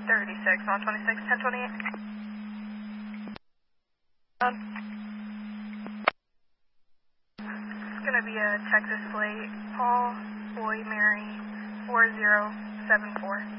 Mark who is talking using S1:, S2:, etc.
S1: 36, 126, 1028. It's going to be a Texas plate, Paul, Boy, Mary, 4074.